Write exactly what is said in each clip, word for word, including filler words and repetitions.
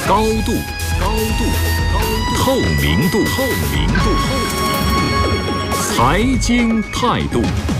高度，高度，高度，透明度，透明度，透明度，财经态度。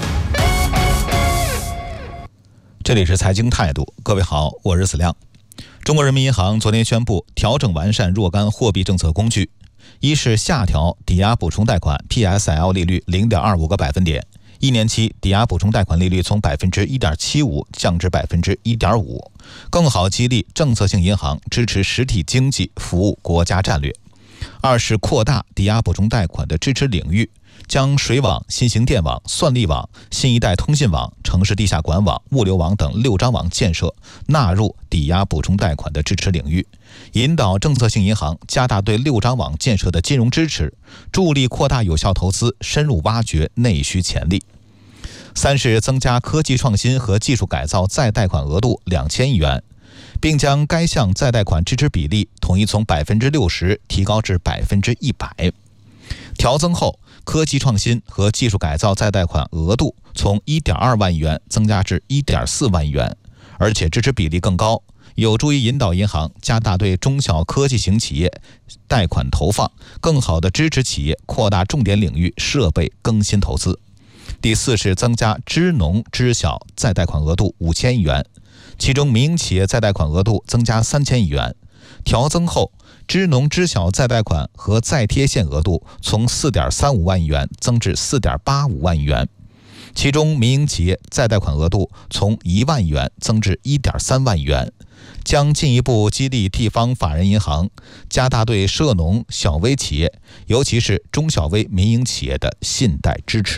这里是财经态度，各位好，我是子亮。中国人民银行昨天宣布调整完善若干货币政策工具，一是下调抵押补充贷款 P S L 利率 零点二五 个百分点，一年期抵押补充贷款利率从 百分之一点七五 降至 百分之一点五， 更好激励政策性银行支持实体经济服务国家战略。二是扩大抵押补充贷款的支持领域，将水网、新型电网、算力网、新一代通信网、城市地下管网、物流网等六张网建设纳入抵押补充贷款的支持领域，引导政策性银行加大对六张网建设的金融支持，助力扩大有效投资，深入挖掘内需潜力。三是增加科技创新和技术改造再贷款额度两千亿元，并将该项再贷款支持比例统一从 百分之六十 提高至 百分之百。调增后，科技创新和技术改造再贷款额度从 一点二万亿元增加至 一点四万亿元，而且支持比例更高，有助于引导银行加大对中小科技型企业贷款投放，更好地支持企业扩大重点领域设备更新投资。第四是增加支农支小再贷款额度五千亿元，其中民营企业再贷款额度增加三千亿元，调增后支农支小再贷款和再贴现额度从 四点三五万亿元增至 四点八五万亿元，其中民营企业再贷款额度从一万亿元增至 一点三万亿元，将进一步激励地方法人银行加大对涉农小微企业，尤其是中小微民营企业的信贷支持。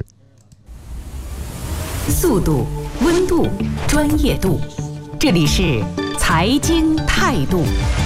速度、温度、专业度，这里是财经态度。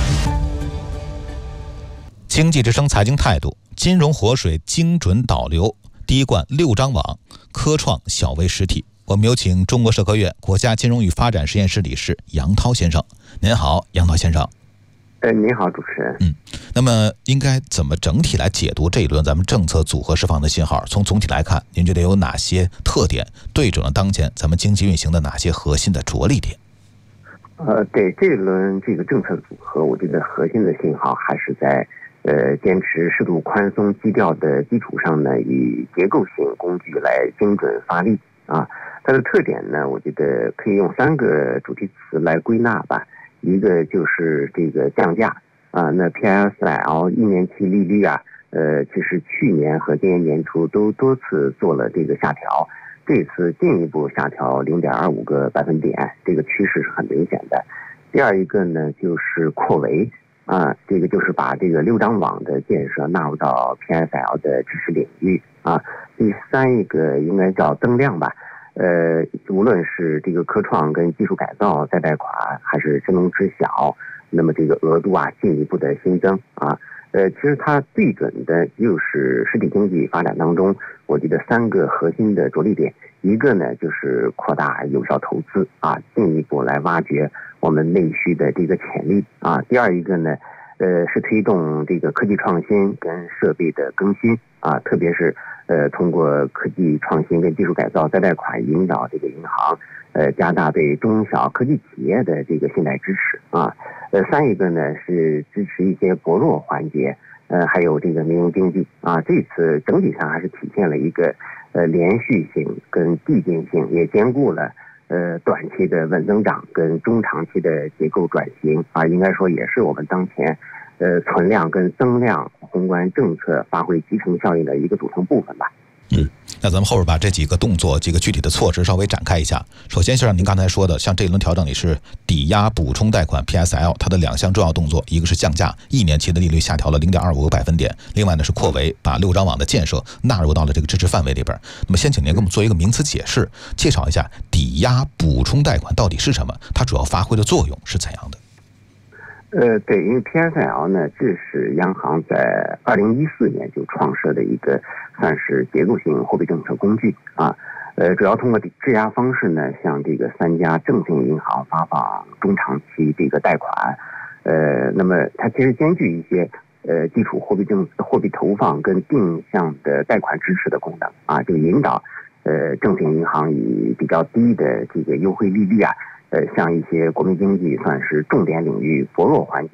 经济之声财经态度，金融活水精准导流，第一冠六张网，科创小微实体。我们有请中国社科院国家金融与发展实验室理事杨涛先生。您好，杨涛先生。 呃，您好，主持人。 嗯，那么应该怎么整体来解读这一轮咱们政策组合释放的信号？从总体来看，您觉得有哪些特点对准了当前咱们经济运行的哪些核心的着力点？ 呃，对这一轮这个政策组合，我觉得核心的信号还是在呃坚持适度宽松基调的基础上呢，以结构性工具来精准发力啊。它的特点呢，我觉得可以用三个主题词来归纳吧。一个就是这个降价啊，那 P S L 一年期利率啊，呃，其实去年和今年年初都多次做了这个下调，这次进一步下调 零点二五 个百分点，这个趋势是很明显的。第二一个呢，就是扩围啊，这个就是把这个六张网的建设纳入到 P S L 的支持领域啊。第三一个应该叫增量吧。呃，无论是这个科创跟技术改造再贷款，还是支农支小，那么这个额度啊进一步的新增啊，呃，其实它对准的就是实体经济发展当中，我觉得三个核心的着力点，一个呢就是扩大有效投资啊，进一步来挖掘我们内需的这个潜力啊。第二一个呢，呃，是推动这个科技创新跟设备的更新啊，特别是呃，通过科技创新跟技术改造再贷款，引导这个银行呃加大对中小科技企业的这个信贷支持啊。呃，三一个呢是支持一些薄弱环节，呃，还有这个民营经济啊。这次整体上还是体现了一个呃连续性跟递进性，也兼顾了呃短期的稳增长跟中长期的结构转型啊。应该说也是我们当前呃存量跟增量宏观政策发挥集成效应的一个组成部分吧。 嗯，那咱们后边把这几个动作、几个具体的措施稍微展开一下。首先，就像您刚才说的，像这一轮调整里是抵押补充贷款 P S L， 它的两项重要动作，一个是降价，一年期的利率下调了 零点二五 个百分点；另外呢是扩围，把六张网的建设纳入到了这个支持范围里边。那么，先请您给我们做一个名词解释，介绍一下抵押补充贷款到底是什么，它主要发挥的作用是怎样的？ 呃，对，因为 P S L 呢，这是央行在二零一四年就创设的一个算是结构性货币政策工具啊。呃，主要通过质押方式呢，向这个三家正性银行发放中长期这个贷款。呃，那么它其实兼具一些呃基础货币政货币投放跟定向的贷款支持的功能啊，就引导呃正性银行以比较低的这个优惠利率啊。呃，像一些国民经济算是重点领域薄弱环节，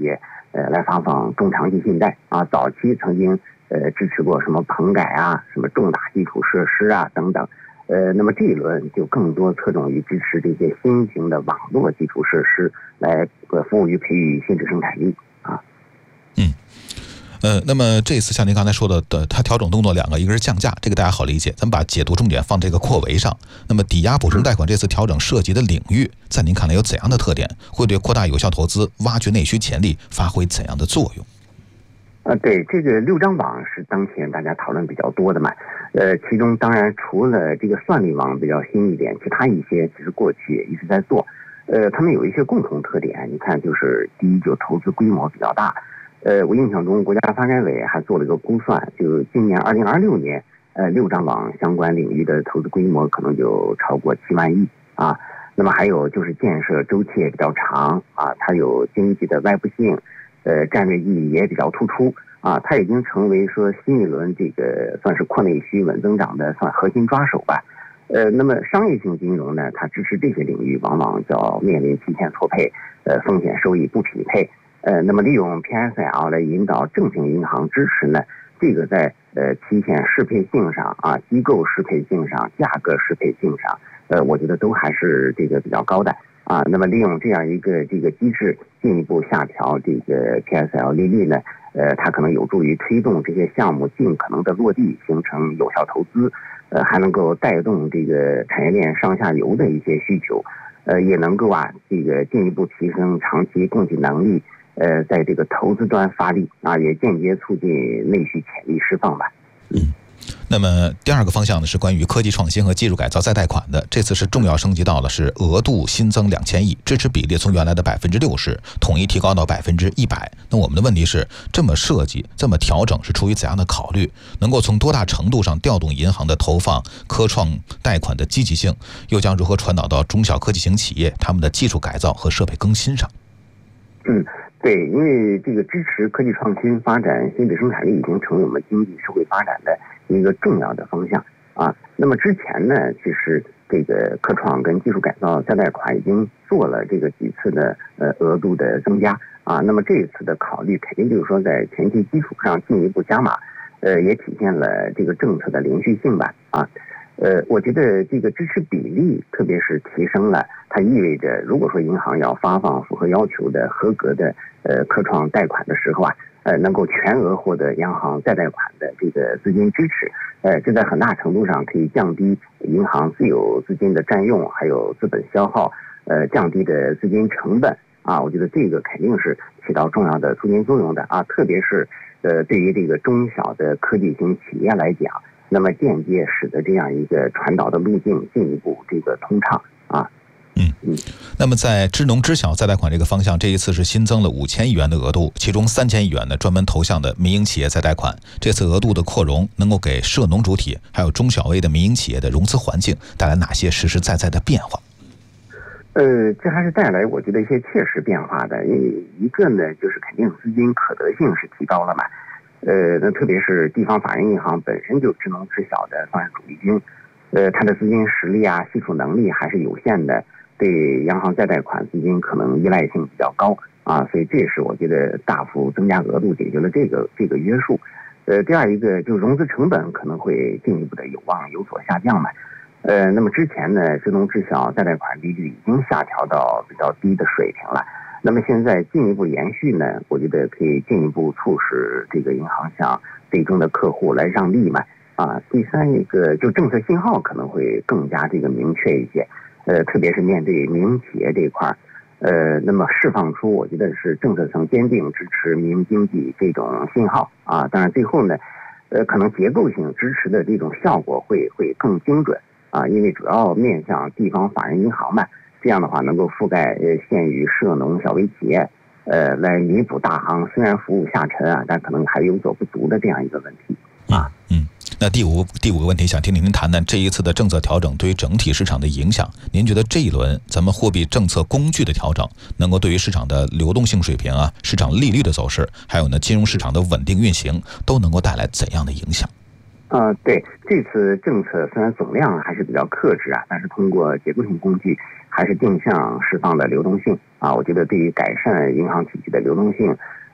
呃来发放中长期信贷啊。早期曾经呃支持过什么棚改啊、什么重大基础设施啊等等。呃，那么这一轮就更多侧重于支持这些新型的网络基础设施，来呃服务于培育新质生产力啊。 嗯。呃，那么这次像您刚才说的的，它调整动作两个，一个是降价，这个大家好理解，咱们把解读重点放这个扩围上。那么抵押补充贷款这次调整涉及的领域，在您看来有怎样的特点？会对扩大有效投资、挖掘内需潜力发挥怎样的作用？ 呃，对，这个六张网是当前大家讨论比较多的嘛。呃，其中当然除了这个算力网比较新一点，其他一些其实过去也一直在做。呃，他们有一些共同特点，你看，就是第一，就投资规模比较大。呃，我印象中国家发改委还做了一个估算，就今年二零二六年，呃，六张网相关领域的投资规模可能就超过七万亿啊。那么还有就是建设周期也比较长啊，它有经济的外部性。呃，战略意义也比较突出啊，它已经成为说新一轮这个算是扩内需、稳增长的算核心抓手吧。呃，那么商业性金融呢，它支持这些领域往往叫面临期限错配，呃，风险收益不匹配。呃，那么利用 P S L 来引导正性银行支持呢，这个在呃期限适配性上啊、机构适配性上、价格适配性上，呃，我觉得都还是这个比较高的。啊，那么利用这样一个这个机制，进一步下调这个 P S L 利率呢，呃，它可能有助于推动这些项目尽可能的落地，形成有效投资，呃，还能够带动这个产业链上下游的一些需求，呃，也能够啊，这个进一步提升长期供给能力，呃，在这个投资端发力啊，也间接促进内需潜力释放吧。 嗯。那么第二个方向呢，是关于科技创新和技术改造再贷款的。这次是重要升级到了是额度新增两千亿，支持比例从原来的百分之六十统一提高到百分之一百。那我们的问题是，这么设计、这么调整是出于怎样的考虑？能够从多大程度上调动银行的投放科创贷款的积极性，又将如何传导到中小科技型企业他们的技术改造和设备更新上？ 嗯。对，因为这个支持科技创新发展新质生产力已经成为我们经济社会发展的一个重要的方向啊。那么之前呢，其实这个科创跟技术改造再贷款已经做了这个几次的呃额度的增加啊。那么这一次的考虑肯定就是说在前期基础上进一步加码，呃，也体现了这个政策的连续性吧啊。呃，我觉得这个支持比例，特别是提升了，它意味着如果说银行要发放符合要求的合格的呃科创贷款的时候啊，呃，能够全额获得央行再贷款的这个资金支持，呃，这在很大程度上可以降低银行自有资金的占用，还有资本消耗，呃，降低的资金成本啊，我觉得这个肯定是起到重要的促进作用的啊，特别是呃对于这个中小的科技型企业来讲。那么间接使得这样一个传导的路径进一步这个通畅啊。 嗯嗯。那么在支农支小再贷款这个方向，这一次是新增了五千亿元的额度，其中三千亿元呢专门投向的民营企业再贷款。这次额度的扩容，能够给涉农主体还有中小微的民营企业的融资环境带来哪些实实在在的变化？ 呃，这还是带来我觉得一些切实变化的。一个呢，就是肯定资金可得性是提高了嘛。呃，那特别是地方法人银行本身就支农支小的算是主力军，呃，它的资金实力啊、吸储能力还是有限的，对央行再贷款资金可能依赖性比较高啊，所以这也是我觉得大幅增加额度解决了这个这个约束。呃，第二一个就融资成本可能会进一步的有望有所下降嘛。呃，那么之前呢，支农支小再贷款利率已经下调到比较低的水平了。那么现在进一步延续呢，我觉得可以进一步促使这个银行向最终的客户来让利嘛。啊，第三一个就政策信号可能会更加这个明确一些，呃，特别是面对民营企业这一块，呃，那么释放出我觉得是政策层坚定支持民营经济这种信号啊。当然最后呢，呃，可能结构性支持的这种效果会会更精准啊，因为主要面向地方法人银行嘛。这样的话，能够覆盖呃限于涉农小微企业，呃，来弥补大行虽然服务下沉啊，但可能还有所不足的这样一个问题啊。 嗯，那第五第五个问题，想听听您谈谈这一次的政策调整对于整体市场的影响。您觉得这一轮咱们货币政策工具的调整，能够对于市场的流动性水平啊、市场利率的走势，还有呢金融市场的稳定运行，都能够带来怎样的影响？ 啊、呃，对，这次政策虽然总量还是比较克制啊，但是通过结构性工具，还是定向释放的流动性啊。我觉得对于改善银行体系的流动性，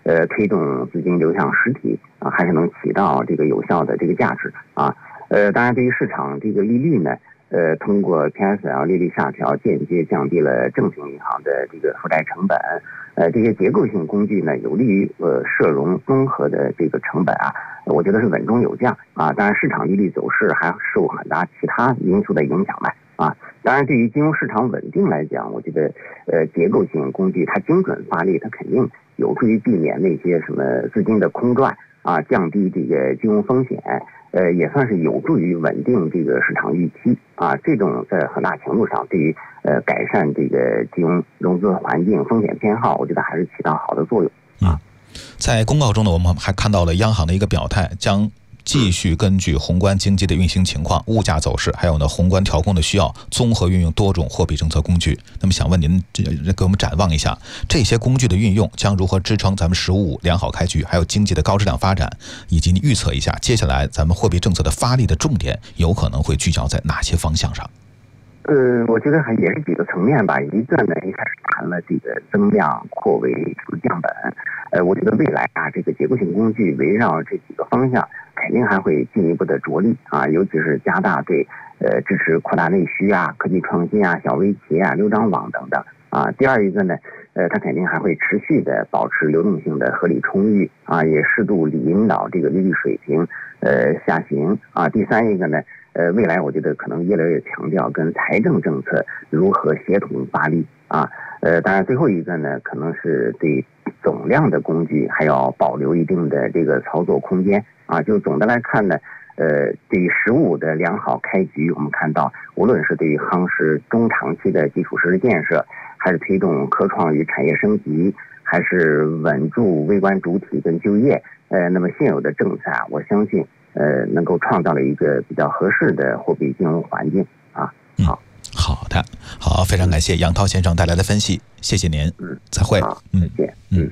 呃推动资金流向实体啊，还是能起到这个有效的这个价值啊。呃，当然对于市场这个利率呢，呃，通过 P S L 利率下调，间接降低了正平银行的这个负债成本。呃，这些结构性工具呢，有利于呃社融综合的这个成本啊，我觉得是稳中有降啊。当然，市场利率走势还受很大其他因素的影响吧啊。当然，对于金融市场稳定来讲，我觉得呃结构性工具它精准发力，它肯定有助于避免那些什么资金的空转啊，降低这个金融风险。呃，也算是有助于稳定这个市场预期啊，这种在很大程度上对于呃改善这个金融融资环境、风险偏好，我觉得还是起到好的作用啊。 在公告中呢，我们还看到了央行的一个表态，将继续根据宏观经济的运行情况、物价走势，还有呢宏观调控的需要，综合运用多种货币政策工具。那么想问您，给我们展望一下这些工具的运用将如何支撑咱们“十五五”良好开局，还有经济的高质量发展，以及你预测一下接下来咱们货币政策的发力的重点有可能会聚焦在哪些方向上？ 呃，我觉得还也是几个层面吧。一个呢，一开始谈了这个增量扩围降本，呃，我觉得未来啊，这个结构性工具围绕这几个方向，肯定还会进一步的着力啊，尤其是加大对呃支持扩大内需啊、科技创新啊、小微企业啊、六张网等等啊。第二一个呢，呃，它肯定还会持续的保持流动性的合理充裕啊，也适度理引导这个利率水平呃下行啊。第三一个呢。呃，未来我觉得可能越来越强调跟财政政策如何协同发力啊。呃，当然最后一个呢，可能是对总量的工具还要保留一定的这个操作空间啊。就总的来看呢，呃，对于“十五”的良好开局，我们看到无论是对于夯实中长期的基础设施建设，还是推动科创与产业升级，还是稳住微观主体跟就业，呃，那么现有的政策啊，我相信。呃，能够创造了一个比较合适的货币金融环境啊。好， 嗯，好的，好，非常感谢杨涛先生带来的分析，谢谢您， 嗯， 再会， 好，再见，嗯。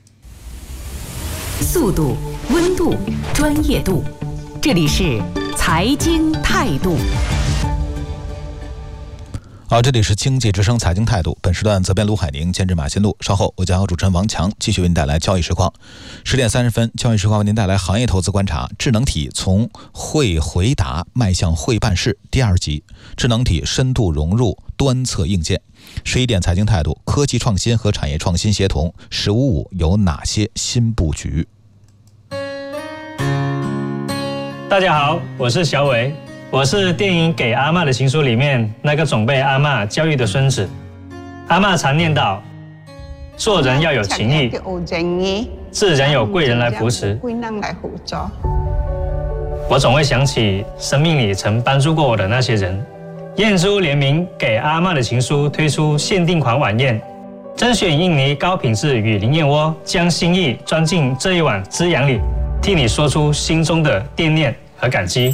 速度、温度、专业度，这里是财经态度。 好，这里是经济之声财经态度，本时段责编卢海宁，监制马新路。稍后我将和主持人王强继续为您带来交易实况。十点三十分，交易实况为您带来行业投资观察：智能体从会回答迈向会办事第二集，智能体深度融入端侧硬件。十一点财经态度，科技创新和产业创新协同，十五五有哪些新布局？ 大家好，我是小伟。我是电影《给阿嬷的情书》里面那个总被阿嬷教育的孙子。阿嬷常念叨，做人要有情义，自然有贵人来扶持。我总会想起生命里曾帮助过我的那些人。燕珠联名《给阿嬷的情书》推出限定款晚宴，甄选印尼高品质雨林燕窝，将心意装进这一碗滋养里，替你说出心中的惦念和感激。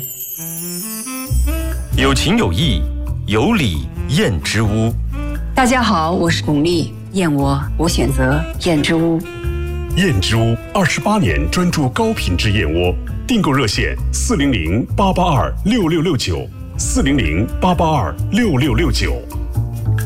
有情有义，有礼燕之屋。 大家好，我是巩俐，燕窝我选择燕之屋。 燕之屋二十八年专注高品质燕窝，订购热线四零零八八二六六六九，四零零八八二六六六九。